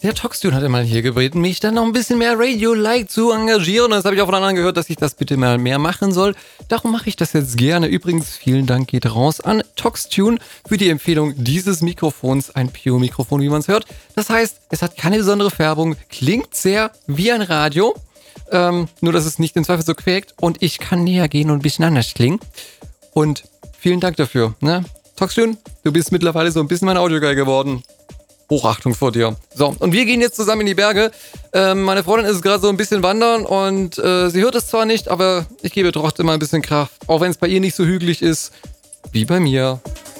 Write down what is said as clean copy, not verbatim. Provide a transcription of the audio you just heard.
Der Toxtune hatte mal hier gebeten, mich dann noch ein bisschen mehr Radio-like zu engagieren. Und das habe ich auch von anderen gehört, dass ich das bitte mal mehr machen soll. Darum mache ich das jetzt gerne. Übrigens, vielen Dank geht raus an Toxtune für die Empfehlung dieses Mikrofons. Ein Pio-Mikrofon, wie man es hört. Das heißt, es hat keine besondere Färbung, klingt sehr wie ein Radio. Nur, dass es nicht im Zweifel so quäkt. Und ich kann näher gehen und ein bisschen anders klingen. Und vielen Dank dafür. Ne? Toxtune, du bist mittlerweile so ein bisschen mein Audioguy geworden. Hochachtung vor dir. So, und wir gehen jetzt zusammen in die Berge. Meine Freundin ist gerade so ein bisschen wandern und sie hört es zwar nicht, aber ich gebe trotzdem mal ein bisschen Kraft. Auch wenn es bei ihr nicht so hügelig ist wie bei mir.